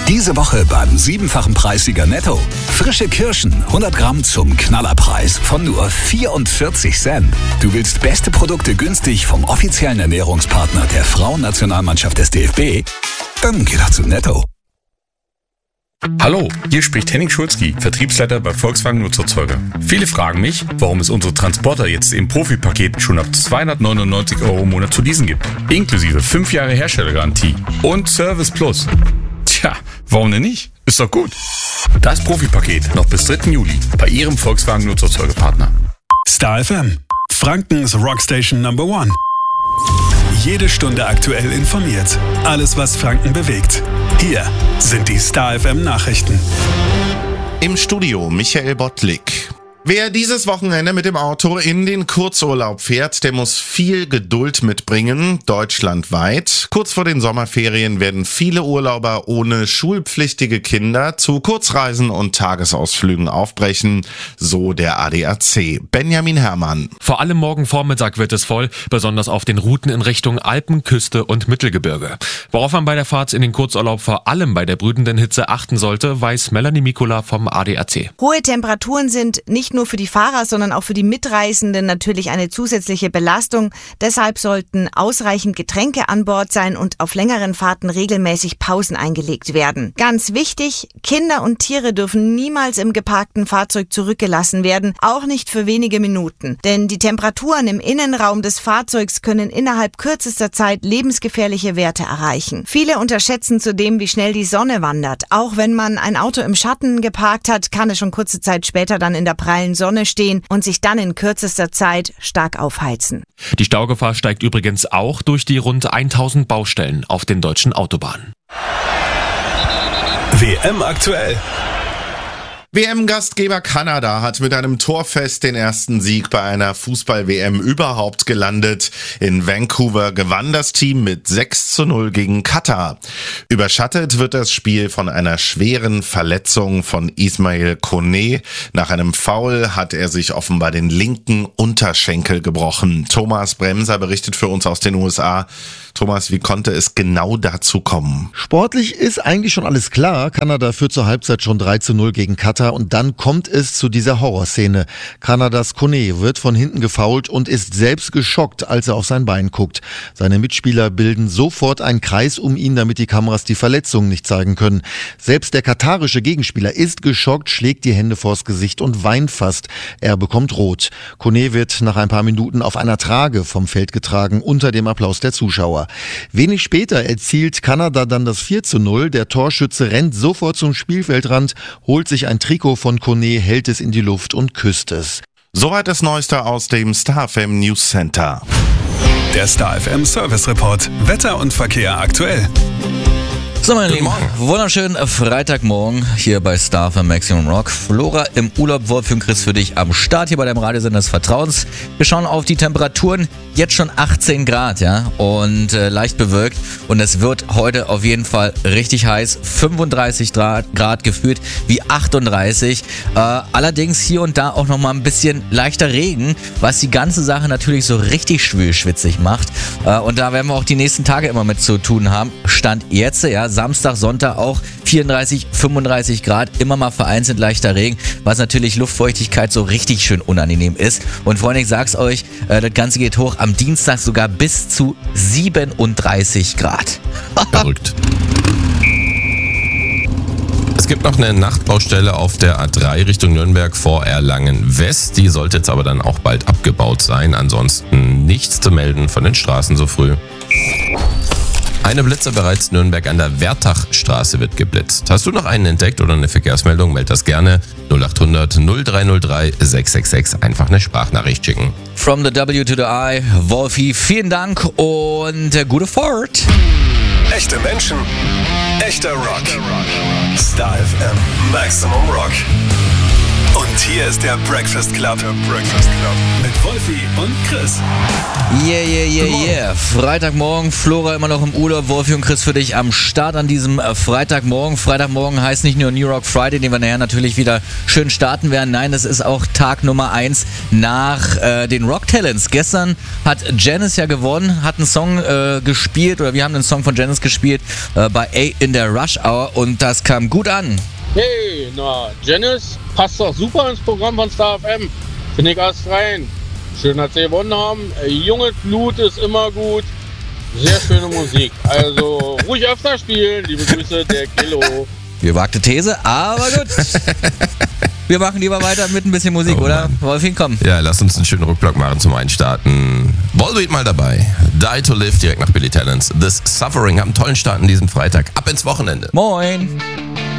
Diese Woche beim 7-fachen Preissieger Netto. Frische Kirschen, 100 Gramm zum Knallerpreis von nur 44 Cent. Du willst beste Produkte günstig vom offiziellen Ernährungspartner der Frauennationalmannschaft des DFB? Dann geh doch zu Netto. Hallo, hier spricht Henning Schulzki, Vertriebsleiter bei Volkswagen Nutzerzeuger. Viele fragen mich, warum es unsere Transporter jetzt im Profi-Paket schon ab 299 € im Monat zu leasen gibt. Inklusive 5 Jahre Herstellergarantie und Service Plus. Tja, warum denn nicht? Ist doch gut. Das Profi-Paket noch bis 3. Juli bei Ihrem Volkswagen Nutzerzeugerpartner. Star FM, Frankens Rockstation Number 1. Jede Stunde aktuell informiert. Alles, was Franken bewegt. Hier sind die Star FM Nachrichten. Im Studio Michael Bottlik. Wer dieses Wochenende mit dem Auto in den Kurzurlaub fährt, der muss viel Geduld mitbringen, deutschlandweit. Kurz vor den Sommerferien werden viele Urlauber ohne schulpflichtige Kinder zu Kurzreisen und Tagesausflügen aufbrechen, so der ADAC. Benjamin Herrmann. Vor allem morgen Vormittag wird es voll, besonders auf den Routen in Richtung Alpen, Küste und Mittelgebirge. Worauf man bei der Fahrt in den Kurzurlaub vor allem bei der brütenden Hitze achten sollte, weiß Melanie Mikula vom ADAC. Hohe Temperaturen sind nicht nur für die Fahrer, sondern auch für die Mitreisenden natürlich eine zusätzliche Belastung. Deshalb sollten ausreichend Getränke an Bord sein und auf längeren Fahrten regelmäßig Pausen eingelegt werden. Ganz wichtig, Kinder und Tiere dürfen niemals im geparkten Fahrzeug zurückgelassen werden, auch nicht für wenige Minuten. Denn die Temperaturen im Innenraum des Fahrzeugs können innerhalb kürzester Zeit lebensgefährliche Werte erreichen. Viele unterschätzen zudem, wie schnell die Sonne wandert. Auch wenn man ein Auto im Schatten geparkt hat, kann es schon kurze Zeit später dann in der prallen Sonne stehen und sich dann in kürzester Zeit stark aufheizen. Die Staugefahr steigt übrigens auch durch die rund 1000 Baustellen auf den deutschen Autobahnen. WM aktuell. WM-Gastgeber Kanada hat mit einem Torfest den ersten Sieg bei einer Fußball-WM überhaupt gelandet. In Vancouver gewann das Team mit 6:0 gegen Katar. Überschattet wird das Spiel von einer schweren Verletzung von Ismail Koné. Nach einem Foul hat er sich offenbar den linken Unterschenkel gebrochen. Thomas Bremser berichtet für uns aus den USA. Thomas, wie konnte es genau dazu kommen? Sportlich ist eigentlich schon alles klar. Kanada führt zur Halbzeit schon 3:0 gegen Katar und dann kommt es zu dieser Horrorszene. Kanadas Koné wird von hinten gefoult und ist selbst geschockt, als er auf sein Bein guckt. Seine Mitspieler bilden sofort einen Kreis um ihn, damit die Kameras die Verletzungen nicht zeigen können. Selbst der katarische Gegenspieler ist geschockt, schlägt die Hände vors Gesicht und weint fast. Er bekommt rot. Koné wird nach ein paar Minuten auf einer Trage vom Feld getragen, unter dem Applaus der Zuschauer. Wenig später erzielt Kanada dann das 4:0. Der Torschütze rennt sofort zum Spielfeldrand, holt sich ein Trikot von Koné, hält es in die Luft und küsst es. Soweit das Neueste aus dem Star FM News Center. Der Star FM Service Report. Wetter und Verkehr aktuell. So, meine Lieben, wunderschönen Freitagmorgen hier bei Star FM Maximum Rock. Flora im Urlaub, Wolfgang Chris für dich am Start hier bei deinem Radiosender des Vertrauens. Wir schauen auf die Temperaturen, jetzt schon 18 Grad, ja, und leicht bewölkt. Und es wird heute auf jeden Fall richtig heiß, 35 Grad gefühlt wie 38. Allerdings hier und da auch nochmal ein bisschen leichter Regen, was die ganze Sache natürlich so richtig schwitzig macht. Und da werden wir auch die nächsten Tage immer mit zu tun haben. Stand jetzt, ja, Samstag, Sonntag auch 34, 35 Grad, immer mal vereinzelt leichter Regen, was natürlich Luftfeuchtigkeit so richtig schön unangenehm ist. Und Freunde, ich sag's euch, das Ganze geht hoch, am Dienstag sogar bis zu 37 Grad. Verrückt. Es gibt noch eine Nachtbaustelle auf der A3 Richtung Nürnberg vor Erlangen West. Die sollte jetzt aber dann auch bald abgebaut sein. Ansonsten nichts zu melden von den Straßen so früh. Eine Blitzer bereits Nürnberg an der Wertachstraße wird geblitzt. Hast du noch einen entdeckt oder eine Verkehrsmeldung? Meld das gerne 0800 0303 666. Einfach eine Sprachnachricht schicken. From the W to the I, Wolfi, vielen Dank und gute Fahrt. Echte Menschen, echter Rock. Star FM Maximum Rock. Und hier ist der Breakfast Club. Mit Wolfi und Chris. Yeah. Freitagmorgen, Flora immer noch im Urlaub, Wolfi und Chris für dich am Start an diesem Freitagmorgen. Freitagmorgen heißt nicht nur New Rock Friday, den wir nachher natürlich wieder schön starten werden. Nein, es ist auch Tag Nummer 1 nach den Rock Talents. Gestern hat Janice ja gewonnen, hat einen Song gespielt, oder wir haben einen Song von Janice gespielt bei A in der Rush Hour und das kam gut an. Hey, na, Janice passt doch super ins Programm von Star FM. Finde ich erst rein. Schön, dass sie gewonnen haben. Junges Blut ist immer gut. Sehr schöne Musik. Also ruhig öfter spielen. Liebe Grüße, der Kilo. Gewagte These, aber gut. Wir machen lieber weiter mit ein bisschen Musik, oder? Wolfi, komm. Ja, lass uns einen schönen Rückblock machen zum Einstarten. Volbeat mal dabei. Die to Live direkt nach Billy Talents. This Suffering. Haben einen tollen Start an diesem Freitag. Ab ins Wochenende. Moin.